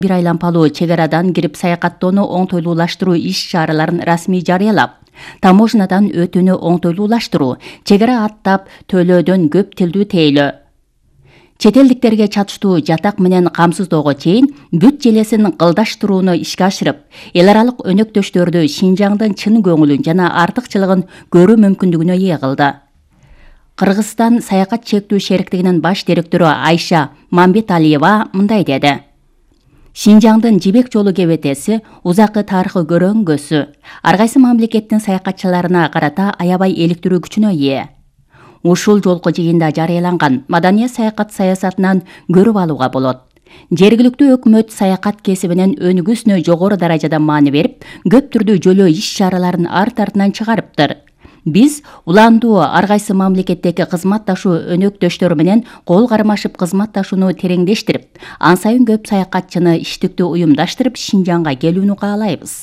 бир айлампалуу чек арадан кирип саякаттоону оңтойлуулаштыруу иш-чараларын расмий жарыялап, таможнядан өтүүнү оңтойлуулаштыруу, чек ара аттап төлөөдөн көп тилдүү тейлөө, чет элдиктерге чатыштуу жатак менен камсыздоого чейин бүт желесин кылдаштырууну ишке ашырып, эл аралык өнөктөштөрдү Шинжаңдын чын көңүлүн жана артыкчылыгын көрүү мүмкүндүгүнө ээ кылды. Кыргызстан саякат чектүү шериктигинин баш директору Айша Мамбеталиева мындай деди. Шинжаңдын жибек жолу кебетеси узакы тарыхы көрөнгөсү, ар кайсы мамлекеттин саякатчыларына карата аябай иликтирүү күчүнө ээ. Ушул жолку жыйында жарыяланган маданият саякат саясатынан көрүп алууга болот. Жергиликтүү өкмөт саякат кесибинин өнүгүүсүнө жогору даражада маани берип, көп түрдүү жолөө иш-чараларын арт артынан чыгарыптыр. Биз уландуу ар кайсы мамлекеттеги кызматташуу өнөктөштөр менен кол кармашып кызматташууну тереңдештирип, ан сайын көп саякатчыны иштиктүү уюмдаштырып Шинжаңга келүүнү каалайбыз.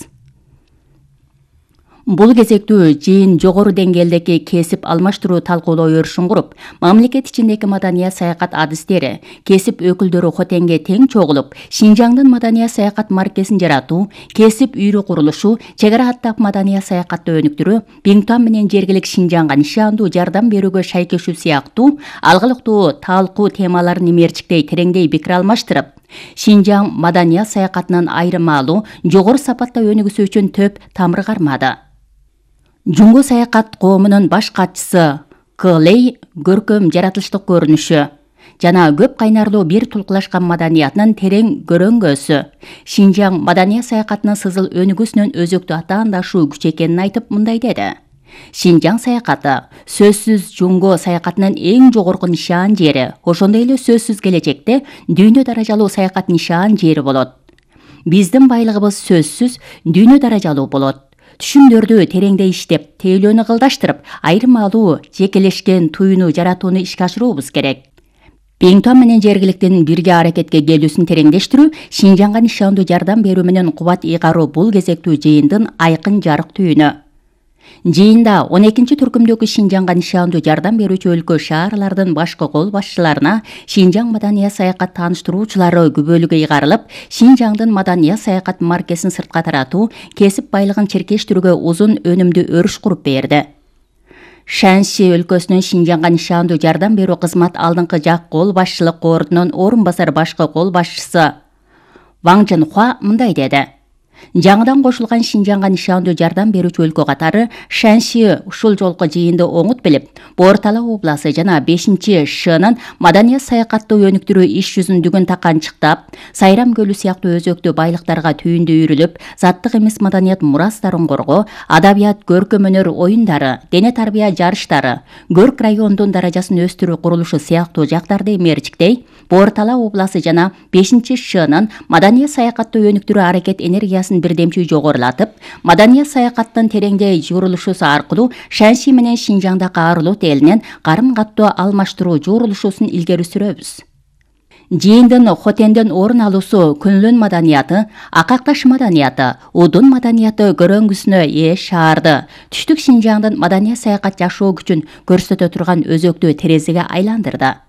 Бул кезектүү жыйын жогору деңгээлдеги кесип алмаштыруу талкуулоо өрүшүн куруп, мамлекет ичиндеги маданият саякат адистери, кесип өкүлдөрү хотенге тең чогулуп, Шинжаңдын маданият саякат маркесин жаратуу, кесип үйрү курулушу, чек ара аттап маданият саякатты өнүктүрүү, Бингтон менен жергилик Шинжаңга нишандуу жардам берүүгө шайкешүү сыяктуу алгылыктуу талкуу темаларын имерчиктей тереңдей пикир алмаштырып, Шинжаң маданият саякатынын айырмалуу, жогору сапатта өнүгүсү үчүн төп тамыр кармады. Жунго саякат коомунун баш катчысы Клей көркөм жаратылыштык көрүнүшү жана көп кайнарлуу бир тулкулашкан маданиятынын терең көрөнгөсү, Шинжаң маданият саякатынын сызыл өнүгүүсүнүн өзөктүү атаандашуу күч экенин айтып мындай деди. Шинжаң саякаты сөзсүз жунго саякатынын эң жогорку нишан жери, ошондой эле сөзсүз келечекте дүйнө даражалуу саякат нишан жери болот. Биздин байлыгыбыз сөзсүз дүйнө даражалуу болот. Түшүмдөрдү тереңдей иштеп, тейлөөнү кылдаштырып, айырмалуу, жекелешкен туюну жаратууну ишке ашыруубуз керек. Бингтон менен жергиликтин бирге аракетке келүүсүн тереңдештирүү, Шинжаңга нишандуу жардам берүү менен кубат ыйгаруу бул кезектүү жыйындын айкын жарык түйүнү. Жыйында 12-түркүмдөгү Шинжаңга нишандуу жардам берүүчү өлкө шаарлардын башкы кол башчыларына Шинжаң маданият саякат тааныштыруучулары күбөлүгү ыйгарылып, Шинжаңдын маданият саякат маркесин сыртка таратуу, кесип байлыгын чиркештирүүгө uzun өнүмдүү өрүш куруп берди. Шанси өлкөсүнүн Шинжаңга нишандуу жардам берүү кызмат алдыңкы жак кол башчылык ордунун орун басар башкы кол башчысы Ваң Жинхуа мындай деди. Жаңыдан кошулган Шинжаңга нишандуу жардам берүүчү өлкө катары Шанси ушул жолку жыйынды оңут билип, Бортала обласы жана 5-Шнын маданият саякаттуу өнүктүрүү иш жүзүндүгүн таканчыктап, Сайрам көлү сыяктуу өзөктүү байлыктарга түйүндү үйрүлүп, заттык эмес маданият мурастарын коргоо, адабият, көркөм өнөр оюндары, дене тарбия жарыштары, көрк райондун даражасын өстүрүү курулушу сыяктуу жактарды мерчиктей, Бортала обласы жана 5-Шнын маданият саякаттуу өнүктүрүү аракет энергиясын бирдемчүү жогорулатып, маданият саякаттын тереңдей журулушусу аркылуу Шанси менен Шинжаңдагы Арлут элинен карым-каттоо алмаштыруу журулушусун илгери сүрөбүз. Жыйындын Хотенден орун алуусу Күнлүн маданияты, Акакташ маданияты, Удун маданияты көрөнгүсүнө ээ шаарды түштүк Шинжаңдын маданият саякат жашоо күчүн көрсөтө турган өзөктүү терезеге айландырды.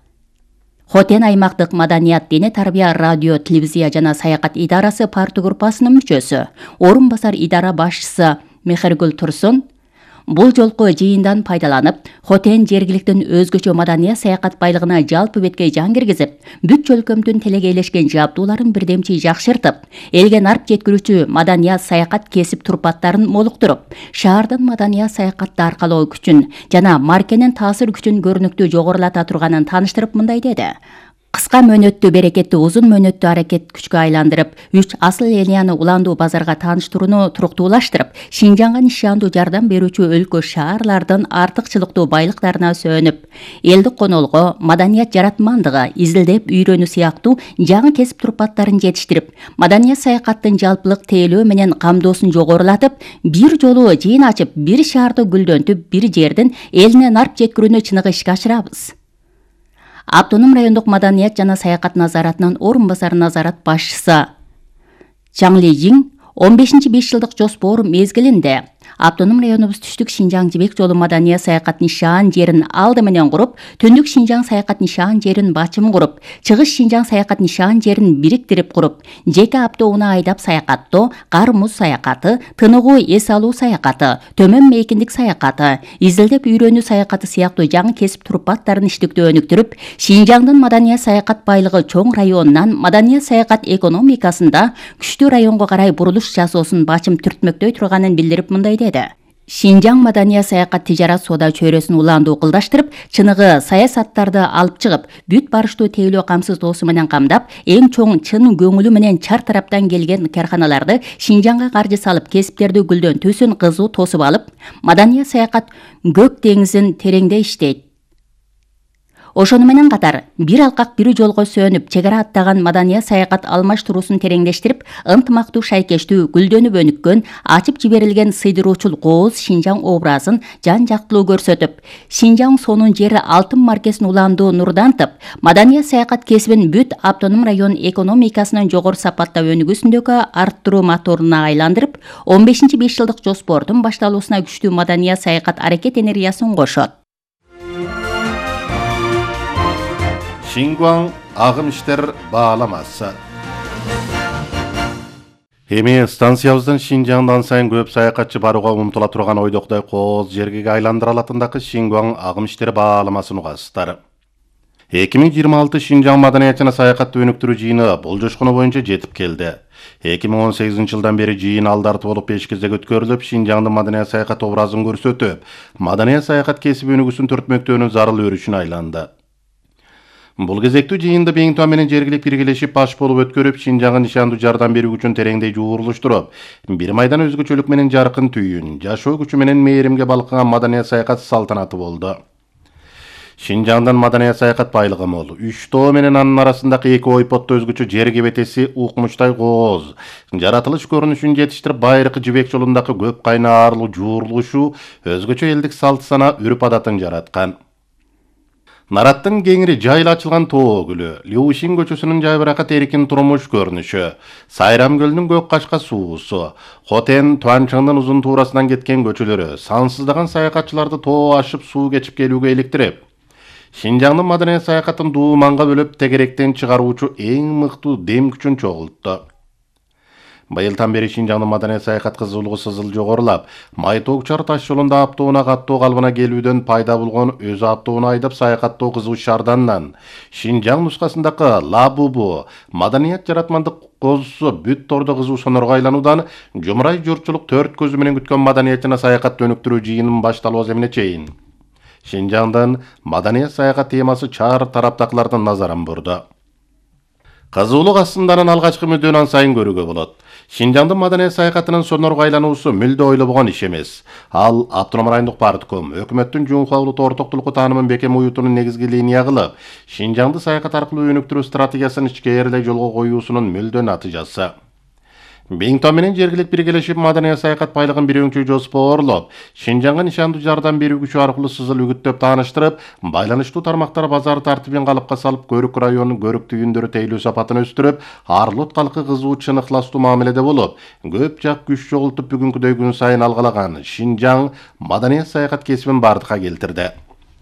Хотен аймактык маданият, дене тарбия, радио, телевизия жана саякат идарасы партия группасынын мүчөсү, орун басар идара башчысы Мехергүл Турсун бул жолку жыйындан пайдаланып, Хотен жергиликтин өзгөчө маданият саякат байлыгына жалпы беткей жан киргизип, бүт жөлкөмдүн телегейлешкен жабдууларын бирдемчи жакшыртып, элге нарп жеткирүүчү маданият саякат кесип турпаттарын молуктуруп, шаардын маданият саякатты аркалоо күчүн жана маркенин таасир күчүн көрүнүктүү жогорулата турганын тааныштырып мындай деди. Кыска мөөнөттүү берекетти uzun мөөнөттүү аракет күчкө айландырып, 3 асыл линияны уландуу базарга тааныштырууну туруктуулаштырып, Шинжаңга нишандуу жардам берүүчү өлкө шаарлардын артыкчылыктуу байлыктарына сөөнүп, элдик конолго, маданият жаратмандыгы, изилдеп үйрөнүү сыяктуу жаңы кесип турпаттарын жетиштирип, маданият саякаттын жалпылык тейлөө менен камдоосун жогорулатып, бир жолу жыйын ачып, бир шаарды гүлдөнтүп, бир жердин элине нарп жеткирүүнү чыныгы ишке ашырабыз. Автоном райондук маданият жана саякат назаратынын орун басар назарат башчысы Чаң Ли Жиң 15-5 жылдык жоспор мезгилинде Автоном районубуз түштүк Шинжаң жибек жолу маданий саякат нишан жерин алды менен куруп, түндүк Шинжаң саякат нишан жерин бачым куруп, чыгыш Шинжаң саякат нишан жерин бириктирип куруп, жеке автоунаа айдап саякаттоо, кар муз саякаты, тыныгуу эс алуу саякаты, төмөн мейкиндик саякаты, изилдеп үйрөнүү саякаты сыяктуу жаңы кесип турпаттарын иштиктөө өнүктүрүп, Шинжаңдын маданий саякат байлыгы чоң районунан маданий саякат экономикасында күчтүү районго карай бурулуш жасоосун бачым түртмөктөй турганын билдирип мындай деди. Шинжаң маданий саякат тижарат соода чөйрөсүн улаандуу кылдаштырып, чыныгы саясаттарды алып чыгып, бүт барыштуу тейлөө камсыздоосу менен камдап, эң чоң чын көңүлү менен чар тараптан келген карханаларды Шинжаңга каржы салып, кесиптерди гүлдөн төсүн кызуу тосуп алып, маданий саякат көк деңизин тереңде иштейт. Ошону менен катар, бир алкак бир жолго сөнүп, чегара аттаган маданий саякат алмаштыруусун тереңдештирип, ынтымактуу шайкештүү гүлдөнүп өнүккөн, ачып жиберилген сыйдыруучул кооз Шинжаң образын жан-жактылуу көрсөтүп, Шинжаң сонун жери алтын маркесин улаандуу нурдантып, маданий саякат кесибин бүт автоном район экономикасынын жогору сапаттап өнүгүүсүндөгү арттыруу моторуна айландырып, 15-5 жылдык жоспордун башталуусуна күчтүү маданий саякат аракет энергиясын кошот. Шингуаң агым иштер бааламасы. Эми станциябыздан Шинжаңдан сайын көп саякатчы барууга умтула турган ойдоктой кооз жергеге айландыра алатындагы Шингуаң агым иштер бааламасын угасыздар. 2026 Шинжаң маданият жана саякатты өнүктүрүү жыйыны бул жошкону боюнча жетип келди. 2018 жылдан бери жыйын алдарты болуп 5 кезек өткөрүлүп, Шинжаңдын маданият саякат образын көрсөтүп, маданият саякат кесиби өнүгүүсүн төртмөктөөнүн зарыл өрүшүнө айланды. Бул кезектүү жыйынды Бейиңтуан менен жергилик биргелешип баш болуп өткөрүп, Шинжаңга нишандуу жардам берүү үчүн тереңдей жуурулуштуруп, бир майдан өзгөчөлүк менен жаркын түйүн, жашоо күчү менен мээримге балкыган маданият саякат салтанаты болду. Шинжаңдын маданият саякат байлыгы мол. Үч тоо менен анын арасындагы эки ойпотто өзгөчө жер кебетеси укмучтай кооз. Жаратылыш көрүнүшүн жетиштирип, байыркы жибек жолундагы көп кайнаарлуу жуурулушу өзгөчө элдик салт сана, үрп адатын жараткан. Нараттын кеңири жайла ачылган тоо гүлү, Люшин көчөсүнүн жайбыракат эркин турмуш көрүнүшү, Сайрам көлүнүн көк кашка суусу, Хотен Туанчаңдын узун туурасынан кеткен көчөлөрү сансыздаган саякатчыларды тоо ашып суу кечип келүүгө иликтирип, Шинжаңдын маданият саякатын дууманга бөлүп тегеректен чыгаруучу эң мыктуу дем күчүн чогултту. Быйылдан бери Шинжаңдын маданият саякат кызуулугу сызыл жогорулап, Майтоокчар таш жолунда автоунаа каттоо калыбына келүүдөн пайда болгон өзү автоунаа айдап саякаттоо кызуу шардандан Шинжаң нускасындагы Лабубу маданият жаратмандык козусу бүт тордо кызуу сонорго айлануудан жумурай журтчулук төрт көзү менен күткөн маданият жана саякатты өнүктүрүү жыйынын башталуу эмне чейин Шинжаңдын маданият саякат темасы чар тараптакылардын назарын бурду. Кызуулук астынданын алгачкы мүддөөнү сайын көрүүгө болот. Шинжаңдын маданият саякатынын сонорго айлануусу мүлдө ойлобогон иш эмес. Ал автоном райондук партком, өкмөттүн Жумхуа улуттук ортоктулукку таанымын бекем уютунун негизги линия кылып, Шинжаңды саякат аркылуу өнүктүрүү стратегиясын ичкээрлей жолго коюусунун мүлдө натыйжасы. Бейиңтуан менен жергилик биргелешип маданият саякат байлыгын бир өңчө жоспоорлоп, Шинжаңга нишандуу жардам берүү күчү аркылуу сызыл үгүттөп тааныштырып, байланыштуу тармактар базар тартибин калыпка салып, Көрүк районунун көрүк түйүндөрү тейлөө сапатын өстүрүп, Арлут калкы кызуу чын ыхластуу мамиледе болуп, көп жак күч чогултуп бүгүнкүдөй күн сайын алгалаган Шинжаң маданият саякат кесибин бардыкка келтирди.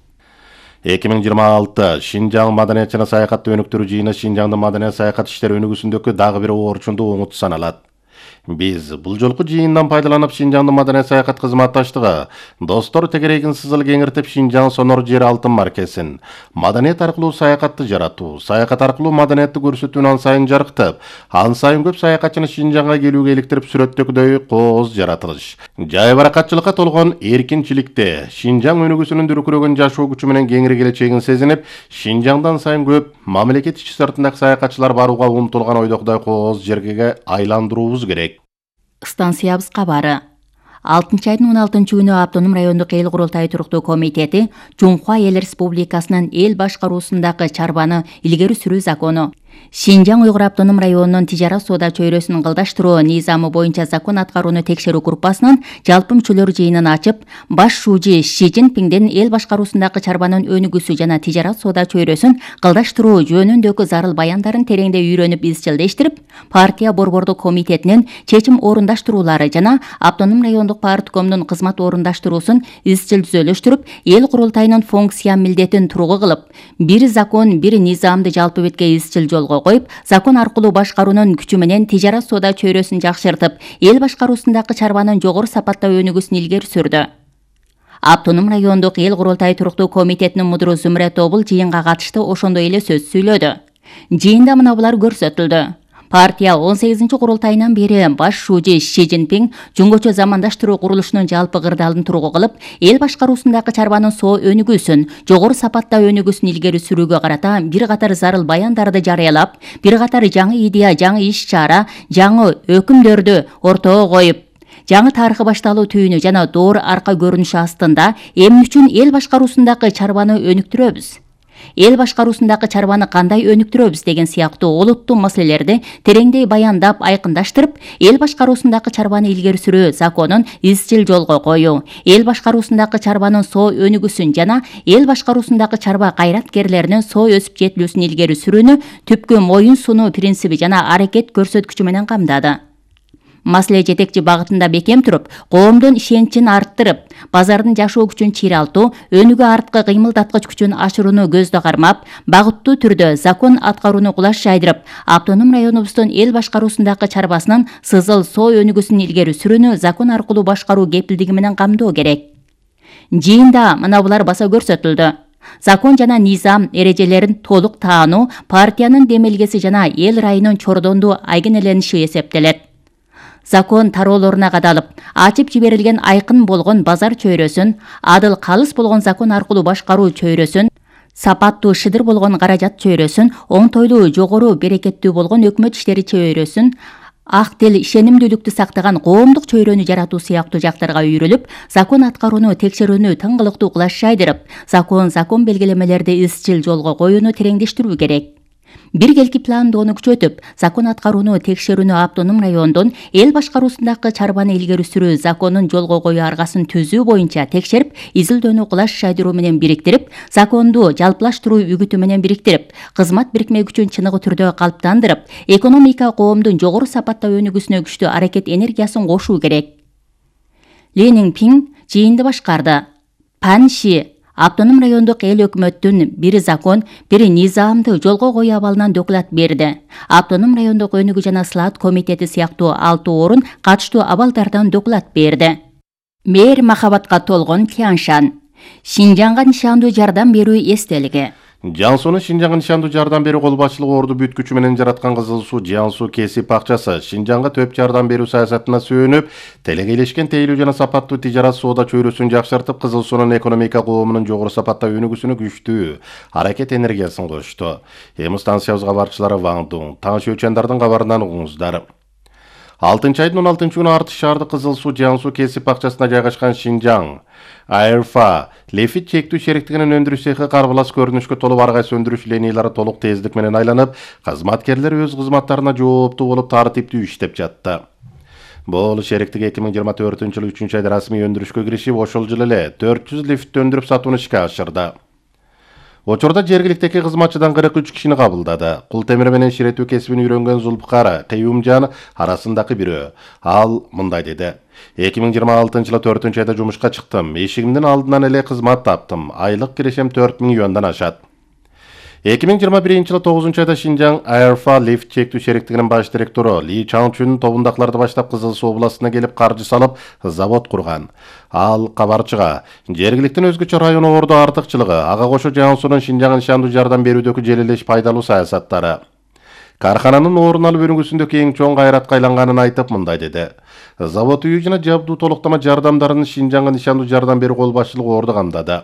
2026 Шинжаң маданият жана саякатты өнүктүрүү жыйыны Шинжаңдын маданият саякат иштери өнүгүүсүндөгү дагы бир орчундуу оңуту саналат. Биз бул жолку жыйындан пайдаланып Шинжаңдын маданият саякат кызматташтыгы, достор тегерегин сызыл кеңиртип Шинжаң сонор жер алтын маркесин, маданият аркылуу саякатты жаратуу, саякат аркылуу маданиятты көрсөтүүнү ан сайын жарктып, ан сайын көп саякатчыны Шинжаңга келүүгө иликтирип сүрөттөгүдөй кооз жаратылыш. Жайбаракатчылыкка толгон эркинчиликте Шинжаң өнүгүүсүнүн дүркүрөгөн жашоо күчү менен кеңири келечегин сезинип, Шинжаңдан сайын көп мамлекет ички сыртындагы саякатчылар барууга умтулган ойдоктой кооз жергеге айландыруубуз керек. Станциябыз кабары. 6 айдын 16 күнү автоном райондук эл курултай туруктуу комитети Жумхуа эл республикасынын эл башкаруусундагы чарбаны илгери сүрүү закону Шинжаң Уйгур автоном районунун тижарат соода чөйрөсүн кылдаштыруу низамы боюнча закон аткарууну текшерүү группасынын жалпы мүчөлөр жыйынын ачып, баш шужи Ши Цзиньпиндин эл башкаруусундагы чарбанын өнүгүүсү жана тижарат соода чөйрөсүн кылдаштыруу жөнүндөгү зарыл баяндарын тереңдей үйрөнүп изчилдештирип, партия борбордук комитетинин чечим орундаштыруулары жана автоном райондук парткомдун кызмат орундаштыруусун изчил түзөлүштүрүп, эл курултайынын функция милдетин тургу кылып, бир закон, бир низамды жалпы бетке изчил жолго коюп, закон аркылуу башкаруунун күчү менен тижарат соода чөйрөсүн жакшыртып, эл башкаруусундагы чарбанын жогору сапаттаа өнүгүүсүн илгери сүрдү. Автоном райондук эл курултай туруктуу комитетинин мудуру Зумрет Тобул жыйынга катышты ошондой эле сөз сүйлөдү. Жыйында мына булар көрсөтүлдү. Партия 18-курултайынан бери баш шужи Ши Цзиньпин жөнгөчө замандаштыруу курулушунун жалпы кырдаалын тургу кылып, эл башкаруусундагы чарбанын соо өнүгүүсүн, жогору сапаттаа өнүгүүсүн илгери сүрүүгө карата бир катар зарыл баяндарды жарыялап, бир катар жаңы идея, жаңы иш-чара, жаңы өкүмдөрдү ортого коюп, жаңы тарыхы башталуу түйүнү жана доор арка көрүнүшү астында эмне үчүн эл башкаруусундагы чарбаны өнүктүрөбүз? Эл башкаруусундагы чарбаны кандай өнүктүрөбүз деген сыяктуу олуттуу маселелерди тереңдей баяндап, айкындаштырып, эл башкаруусундагы чарбаны илгери сүрүү законун изчил жолго коюу, эл башкаруусундагы чарбанын соо өнүгүүсүн жана эл башкаруусундагы чарба кайраткерлеринин соо өсүп жетилүүсүн илгери сүрүүнү түпкү моюн сунуу принциби жана аракет көрсөткүчү менен камдады. Маселе жетекчи багытында бекем туруп, коомдун ишеничин арттырып, базардын жашоо күчүн чыйралтуу, өнүгүү арткы кыймылдаткыч күчүн ашырууну көздө кармап, багыттуу түрдө закон аткарууну кулаш жайдырып, автоном районубуздун эл башкаруусундагы чарбасынын сызыл соо өнүгүүсүн илгери сүрүүнү закон аркылуу башкаруу кепилдиги менен камдоо керек. Жыйында мына булар баса көрсөтүлдү. Закон жана низам эрежелерин толук таануу партиянын демилгеси жана эл райынын чордондуу айгинелениши эсептелет. Закон тароолоруна кадалып, ачып жиберилген айкын болгон базар чөйрөсүн, адыл калыс болгон закон аркылуу башкаруу чөйрөсүн, сапаттуу шыдыр болгон каражат чөйрөсүн, оңтойлуу жогору берекеттүү болгон өкмөт иштери чөйрөсүн, ак тил ишенимдүүлүктү сактаган коомдук чөйрөнү жаратуу сыяктуу жактарга үйрүлүп, закон аткарууну текшерүүнү тыңгылыктуу кулаш жайдырып, закон белгилемелерди изчил жолго коюуну тереңдештирүү керек. Бир келки пландоону күчөтүп, закон аткарууну текшерүүнү автоном райондун эл башкаруусундагы чарбаны илгери сүрүү законун жолго коюу аргасын түзүү боюнча текшерип, изилдөөнү кулаш жайдыруу менен бириктирип, законду жалпылаштыруу үгүтү менен бириктирип, кызмат бирикме күчүн чыныгы түрдө калыптандырып, экономика коомдун жогору сапатта өнүгүүсүнө күчтүү аракет энергиясын кошуу керек. Ленин Пиң жыйынды башкарды. Пан Ши автоном райондук эл өкмөттүн бир закон, бир низамды жолго коюу абалынан доклад берди. Автоном райондук өнүгүү жана слаат комитети сыяктуу 6 орун катыштуу абалдардан доклад берди. Мээр махабатка толгон Тяньшан. Шинжаңга нишандуу жардам берүү эстелиги. Жансуну Шинжаңга нишандуу жардам берүү кол башчылыгы орду бүт күчү менен жараткан Кызыл Суу Жансу кесип акчасы Шинжаңга төп жардам берүү саясатына сүйөнүп, телегейлешкен тейлүү жана сапаттуу тижарат соода чөйрөсүн жакшыртып, Кызыл Суунун экономика коомунун жогору сапатта өнүгүүсүнө күчтүү аракет энергиясын кошту. Эми станциябыз кабарчылары Ван Дун, Таң Шөчөндөрдүн кабарынан угуңуздар. 6-айдын 16-күнү Артыш шаарды Кызыл Суу Жансу кесип акчасына жайгашкан Шинжаң Айрфа лефит чектүү шериктигинин өндүрүш цехи карбалас көрүнүшкө толуп ар кайсы өндүрүш линиялары толук тездик менен айланып, кызматкерлер өз кызматтарына жооптуу болуп тартиптүү иштеп жатты. Бул шериктик 2024-жылы 3-айда расмий өндүрүшкө киришип, ошол жылы эле 400 лифт өндүрүп сатууну ишке ашырды. Учурда жергиликтеги кызматчыдан 43 кишини кабылдады. Кул темир менен ширетүү кесибин үйрөнгөн Зулпкар Кыюмжан арасындагы бирөө. Ал мындай деди: 2026-жылы 4-айда жумушка чыктым. Эшигимдин алдынан эле кызмат таптым. Айлык кирешем 4000 юандан ашат. 2021-жылы 9-айда Шинжаң Айрфа лифт чектүү шериктигинин баш директору Ли Чаңчун тобундакыларды баштап Кызыл Суу областына келип каржы салып завод курган. Ал кабарчыга жергиликтин өзгөчө район орду артыкчылыгы, ага кошо Жансунун Шинжаңга нишандуу жардам берүүдөгү желелеш пайдалуу саясаттары, кархананын орун алып өнүгүүсүндөгү эң чоң кайратка айланганын айтып мындай деди: завод үйү жана жабдуу толуктама жардамдарын Шинжаңга нишандуу жардам берүү кол башчылыгы орду камдады.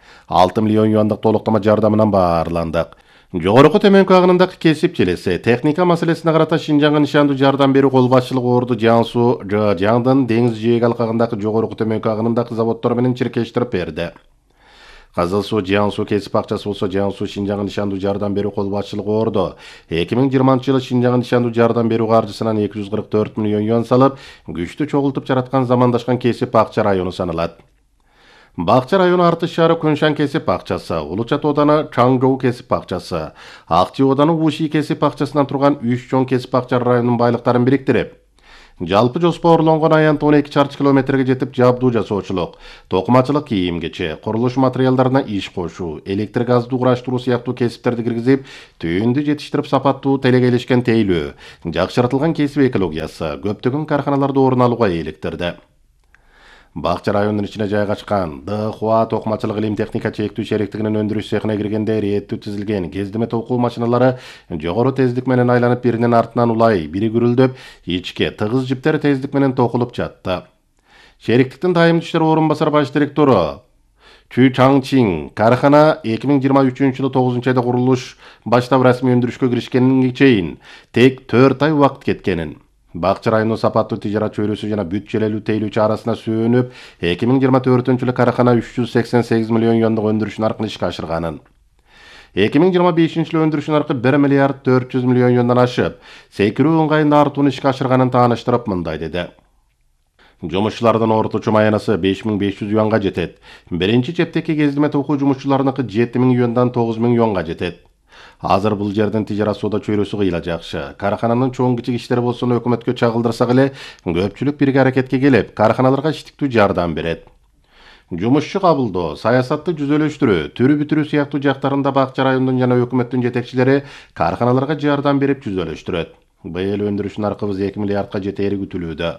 6 миллион юандык толуктама жардамынан баарландык. Жогорку төмөнкү агынындагы кесип желеси, техника маселесине карата Шинжаңга нишандуу жардам берүү кол башчылыгы орду Жансу Жаңдын деңиз жээк алкагындагы жогорку төмөнкү агынындагы заводдор менен чиркештирип берди. Кызыл суу Жаңсу кесип акчасы болсо Жаңсу Шинжаңга нишандуу жардам берүү кол башчылыгы орду. 2020 жылы Шинжаңга нишандуу жардам берүү каржысынан 244 миллион юан салып, күчтүү чогултуп жараткан замандашкан кесип акча району саналат. Бакча району Артыш шаары Көншан кесип акчасы, Улучат ооданы Чаңжоу кесип акчасы, Акчы ооданы Уши кесип акчасынан турган 3 чоң кесип акча районунун байлыктарын бириктирип, жалпы жоспарланган аянт 12 чарчы километрге жетип жабдуу жасоочулук, токумачылык кийим-кече, курулуш материалдарына иш кошуу, электр газды кураштыруу сыяктуу кесиптерди киргизип, түйүндү жетиштирип сапаттуу телегейлешкен тейлөө, жакшыртылган кесип экологиясы көптөгөн карханаларда орун алууга eeliktirdi. Бакча районунун ичине жайгашкан ДХУА токумачылык илим техника чектүү шериктигинин өндүрүш цехине киргенде реттүү тизилген кездеме токуу машиналары жогору тездик менен айланып биринин артынан улай, бири гүрүлдөп, ичке тыгыз жиптер тездик менен токулуп жатты. Шериктиктин дайымдуу иштер орун басар баш директору Чү Чаңчин кархана 2023 жылы 9 айда курулуш баштап расмий өндүрүшкө киришкенин чейин тек 4 ай убакыт кеткенин, Бакча районунун сапаттуу тижарат чөйрөсү жана бүт желелүү тейлөө чарасына сүйөнүп, 2024 жылы кархана 388 миллион юандык өндүрүш наркын ишке ашырганын. 2025 жылы өндүрүш наркы 1 миллиард 400 миллион юандан ашып, секирүү ыңгайында артууну ишке ашырганын тааныштырып мындай деди. Жумушчулардын орточо маянасы 5500 юанга жетет. Биринчи чептеки кездеме токуу жумушчуларыныкы 7000 юандан 9000 юанга жетет. Азыр бул жердин тижарат соода чөйрөсү кыйла жакшы. Кархананын чоң кичик иштери болсо өкмөткө чагылдырсак эле, көпчүлүк бирге аракетке келип, карханаларга иштиктүү жардам берет. Жумушчу кабылдоо, саясатты жүзөлөштүрүү, түрү бүтүрүү сыяктуу жактарында бакча районунун жана өкмөттүн жетекчилери карханаларга жардам берип жүзөлөштүрөт. Быйыл өндүрүш наркыбыз 2 миллиардка жетери күтүлүүдө.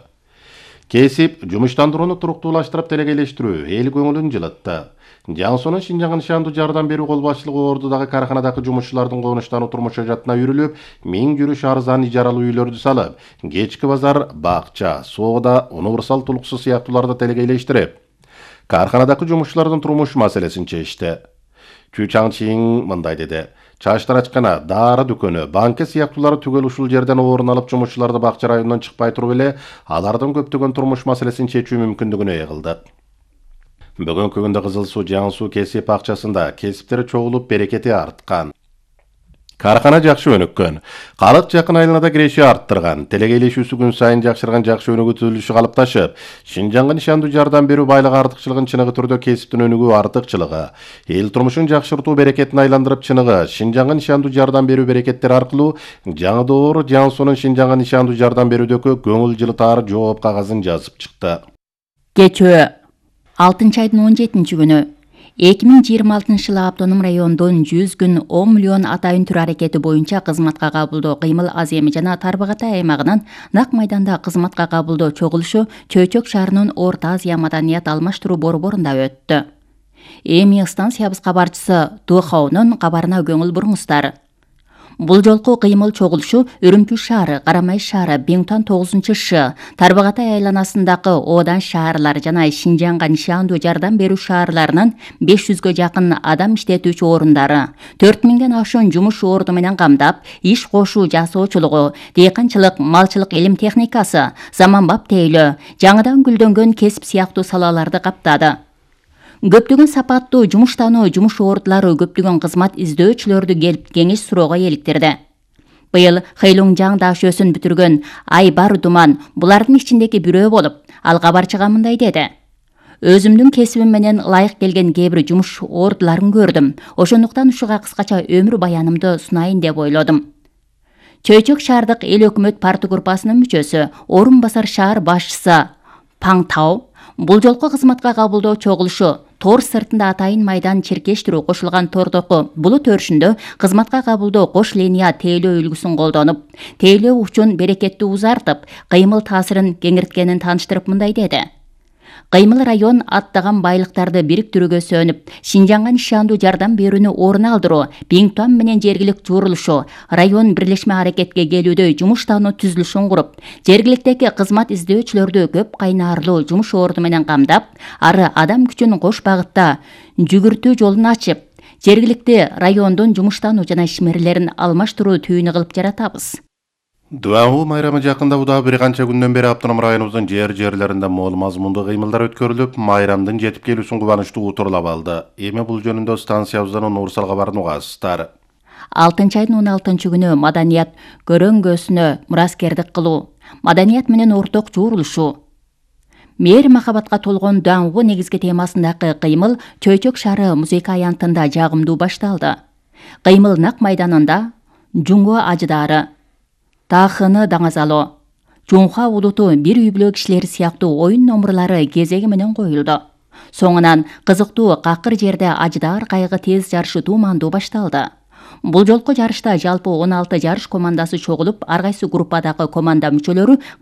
Кесип, жумуштандырууну туруктуулаштырып телегейлештирүү эл көңүлүн жылытты. Жаңсунун Шинжаңга нишандуу жардам берүү кол башчылыгы ордудагы карханадагы жумушчулардын кубанычтануу турмуш жадына үрүлүп, 1000 жүрүш арзан ижаралуу үйлөрдү салып, кечки базар, бакча, соода, универсал тулуксу сыяктууларды телегейлештирип, карханадагы жумушчулардын турмуш маселесин чечти. Чү Чаңчин мындай деди: чачтар ачкана, дары дүкөнү, банка сыяктуулары түгөл ушул жерден орун алып, жумушчуларды бакча районунан чыкпай туруп эле алардын көптөгөн турмуш маселесин чечүү мүмкүндүгүнө ээ кылдык. Бүгүнкү күндө Кызыл суу Жаңсу кесип акчасында кесиптери чогулуп, берекети арткан. Кархана жакшы өнүккөн. Калык жакын айланада киреши арттырган. Телегейлешүүсү күн сайын жакшырган жакшы өнүгүү түзүлүшү калыпташып, Шинжаңга нишандуу жардам берүү байлык артыкчылыгын чыныгы түрдө кесиптин өнүгүү артыкчылыгы, эл турмушун жакшыртуу берекетин айландырып чыныгы Шинжаңга нишандуу жардам берүү берекеттери аркылуу жаңы доор Жаңсунун Шинжаңга нишандуу жардам берүүдөгү көңүл жылытаар жооп кагазын жазып чыкты. Кечөө 6 айдын 17 күнү 2026 жылы автоном райондун 100 күн 10 миллион атайын түр аракети боюнча кызматка кабылдоо кыймыл аз эми жана Тарбагатай аймагынын Нак майданда кызматка кабылдоо чогулушу Чөйчөк шаарынын Орто Азия маданият алмаштыруу борборунда өттү. Эми станциябыз кабарчысы ДХУнун кабарына көңүл буруңуздар. Бул жолку кыймыл чогулушу Үрүмчү шаары, Карамай шаары, Биңтан 9-шы, Тарбагатай айланасындагы Одан шаарлары жана Шинжаңга нишандуу жардам берүү шаарларынын 500гө жакын адам иштетүүчү орундары, 4000ден ашуун жумуш орду менен камдап, иш кошуу жасоочулугу, дыйканчылык, малчылык илим техникасы, заманбап тейлөө, жаңыдан гүлдөнгөн кесип сыяктуу салаларды каптады. Көптөгөн сапаттуу жумуштануу жумуш ордулары көптөгөн кызмат издөөчүлөрдү келип кеңеш суроого eeliktirdi. Быйыл Хэйлуң Жаң дашөөсүн бүтүргөн Айбар Думан булардын ичиндеги бирөө болуп, ал кабарчыга мындай деди: Өзүмдүн кесибим менен ылайык келген кээ бир жумуш ордуларын көрдүм. Ошондуктан ушуга кыскача өмүр баянымды сунайын деп ойлодум. Чөйчөк шаардык эл өкмөт парты группасынын мүчөсү, орун басар шаар башчысы Паң Тау бул жолку кызматка кабылдоо чогулушу тор сыртында атайын майдан чиркештирүү кошулган тордоку булут өрүшүндө кызматка кабылдоо кош линия тейлөө үлгүсүн колдонуп, тейлөө учун берекетти узартып, кыймыл таасирин кеңирткенин тааныштырып мындай деди: Кыймыл район аттаган байлыктарды бириктирүүгө сөнүп, Шинжаңга нишандуу жардам берүүнү орун алдыруу, Биңтан менен жергилик журулушу, район бирлешме аракетке келүүдө жумуштануу түзүлүшүн куруп, жергиликтеги кызмат издөөчүлөрдү көп кайнаарлуу жумуш орду менен камдап, ары адам күчүн кош багытта жүгүртүү жолун ачып, жергиликти райондун жумуштануу жана ишмерлерин алмаштыруу түйүнү кылып жаратабыз. Дуаңгу майрамы жакында удаа бир канча күндөн бери автоном районубуздун жерлеринде мол мазмундуу кыймылдар өткөрүлүп, майрамдын жетип келүүсүн кубанычтуу утурлап алды. Эми бул жөнүндө станциябыздан Нурсал кабарын угасыздар. 6 айдын 16 күнү маданият көрөңгөсүнө мураскердик кылуу, маданият менен орток жуурулушуу, мээр махабатка толгон Дуаңгу негизги темасындагы кыймыл Чөйчөк шаары музейка аянтында жагымдуу башталды. Кыймыл Нак майданында Жуңго ажыдаары, Таахыны даңазало, Жуңха улуту бир үй бүлө кишилери сыяктуу оюн номурлары кезеги менен коюлду. Соңунан кызыктуу какыр жерде ажыдаар кайгы тез жарышы туумандуу башталды. Бул жолку жарышта жалпы 16 жарыш командасы чогулуп, ар кайсы группадагы команда мүчөлөрү